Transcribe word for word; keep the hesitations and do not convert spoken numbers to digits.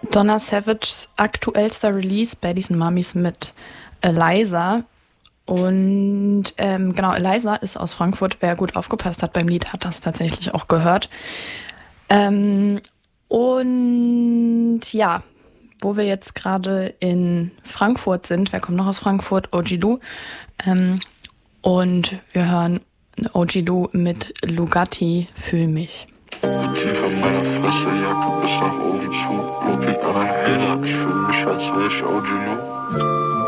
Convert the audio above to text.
Donna Savages aktuellster Release, Baddies and Mummies mit Eliza. Und ähm, genau, Eliza ist aus Frankfurt. Wer gut aufgepasst hat beim Lied, hat das tatsächlich auch gehört. Ähm, und ja, wo wir jetzt gerade in Frankfurt sind, wer kommt noch aus Frankfurt? O G Lou. Ähm, und wir hören O G Lou mit Lugatti, Fühl mich. Mit tief in meiner Fresse, Jacke bis nach oben zu. Look an einem Hater, ich fühl mich, als wär ich O G Lou.